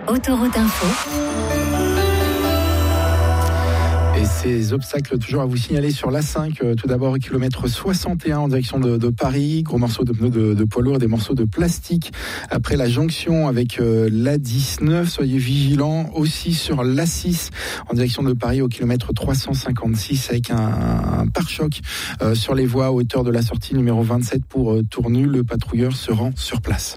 Autoroute Info. Et ces obstacles toujours à vous signaler sur l'A5, tout d'abord au kilomètre 61 en direction de Paris, gros morceaux de pneus de poids lourd, des morceaux de plastique après la jonction avec l'A19, soyez vigilants, aussi sur l'A6 en direction de Paris au kilomètre 356 avec un pare-choc sur les voies à hauteur de la sortie numéro 27 pour Tournu, le patrouilleur se rend sur place.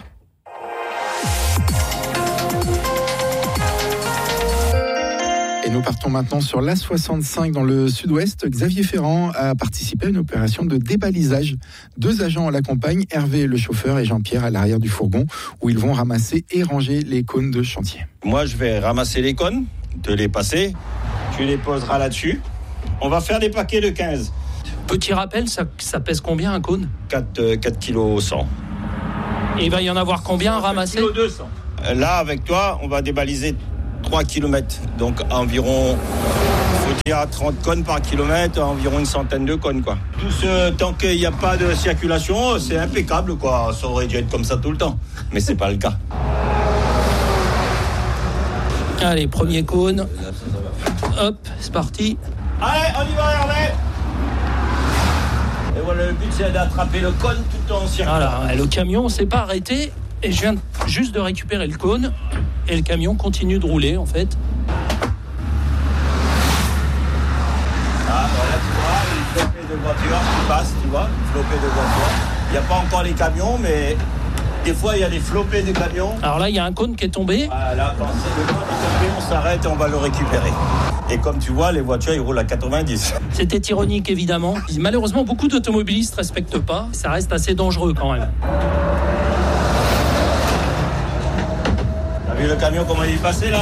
Et nous partons maintenant sur l'A65 dans le sud-ouest. Xavier Ferrand a participé à une opération de débalisage. 2 agents l'accompagnent, Hervé le chauffeur et Jean-Pierre à l'arrière du fourgon, où ils vont ramasser et ranger les cônes de chantier. Moi, je vais ramasser les cônes, te les passer, tu les poseras là-dessus. On va faire des paquets de 15. Petit rappel, ça pèse combien un cône ? 4 kg 100. Et il va y en avoir combien à ramasser ? 4 kg 200. Là, avec toi, on va débaliser 3 km, donc environ, il faut dire 30 cônes par kilomètre, environ une centaine de cônes, quoi. Tout ce tant qu'il n'y a pas de circulation, c'est impeccable, quoi. Ça aurait dû être comme ça tout le temps, mais c'est pas le cas. Allez, premier cône. Hop, c'est parti. Allez, on y va, Hervé. Et voilà, le but c'est d'attraper le cône tout en circulant. Voilà, le camion s'est pas arrêté et je viens juste de récupérer le cône. Et le camion continue de rouler, en fait. Ah, voilà, tu vois, une flopée de voitures qui passent, tu vois, une flopée de voitures. Il n'y a pas encore les camions, mais des fois, il y a des flopées de camions. Alors là, il y a un cône qui est tombé. Voilà, quand c'est le cône qui est tombé, on s'arrête et on va le récupérer. Et comme tu vois, les voitures, ils roulent à 90. C'était ironique, évidemment. Malheureusement, beaucoup d'automobilistes ne respectent pas. Ça reste assez dangereux, quand même. T'as vu le camion, comment il est passé, là ?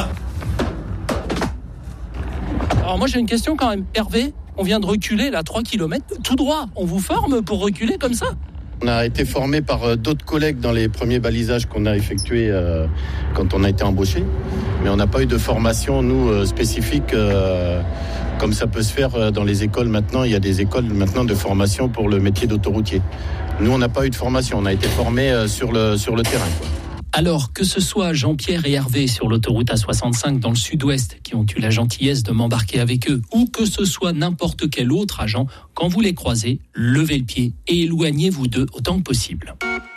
Alors moi, j'ai une question quand même. Hervé, on vient de reculer, là, 3 km, tout droit. On vous forme pour reculer comme ça ? On a été formé par d'autres collègues dans les premiers balisages qu'on a effectués quand on a été embauché. Mais on n'a pas eu de formation, nous, spécifique, comme ça peut se faire dans les écoles maintenant. Il y a des écoles maintenant de formation pour le métier d'autoroutier. Nous, on n'a pas eu de formation. On a été formés sur le terrain, quoi. Alors, que ce soit Jean-Pierre et Hervé sur l'autoroute A65 dans le sud-ouest qui ont eu la gentillesse de m'embarquer avec eux, ou que ce soit n'importe quel autre agent, quand vous les croisez, levez le pied et éloignez-vous d'eux autant que possible.